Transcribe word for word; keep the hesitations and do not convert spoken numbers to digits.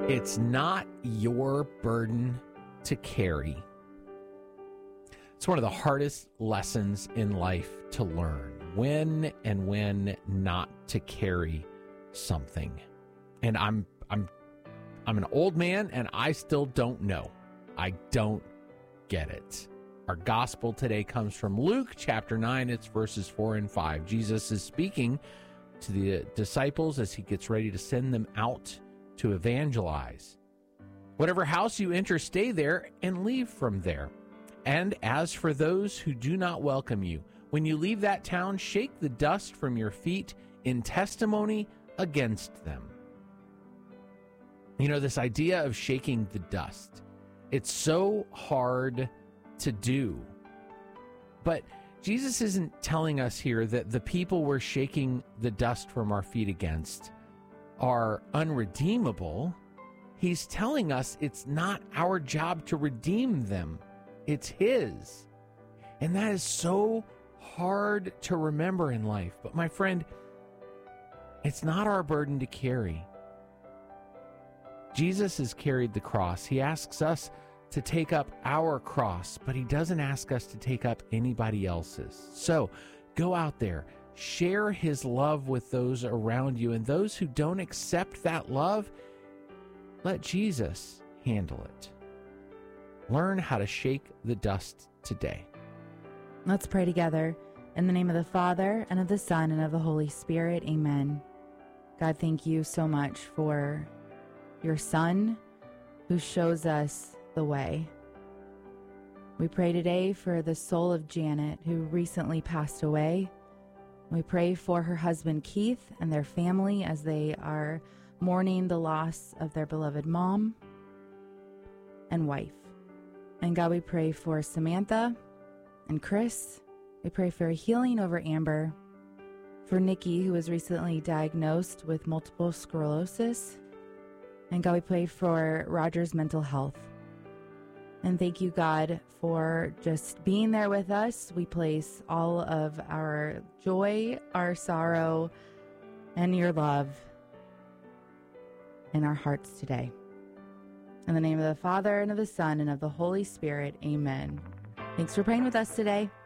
It's not your burden to carry. It's one of the hardest lessons in life to learn, when and when not to carry something. And I'm I'm I'm an old man and I still don't know. I don't get it. Our gospel today comes from Luke chapter nine. It's verses four and five. Jesus is speaking to the disciples as he gets ready to send them out to evangelize. Whatever house you enter, stay there and leave from there. And as for those who do not welcome you, when you leave that town, shake the dust from your feet in testimony against them. You know, this idea of shaking the dust, it's so hard to do. But Jesus isn't telling us here that the people we're shaking the dust from our feet against are unredeemable. He's telling us it's not our job to redeem them. It's his. And that is so hard to remember in life. But my friend, it's not our burden to carry. Jesus has carried the cross. He asks us to take up our cross, but he doesn't ask us to take up anybody else's. So go out there, share his love with those around you, and those who don't accept that love, let Jesus handle it. Learn how to shake the dust today. Let's pray together. In the name of the Father, and of the Son, and of the Holy Spirit, amen. God, thank you so much for your Son who shows us the way. We pray today for the soul of Janet, who recently passed away. We pray for her husband Keith and their family as they are mourning the loss of their beloved mom and wife. And God, we pray for Samantha and Chris. We pray for healing over Amber, for Nikki, who was recently diagnosed with multiple sclerosis. And God, we pray for Roger's mental health. And thank you, God, for just being there with us. We place all of our joy, our sorrow, and your love in our hearts today. In the name of the Father, and of the Son, and of the Holy Spirit, amen. Thanks for praying with us today.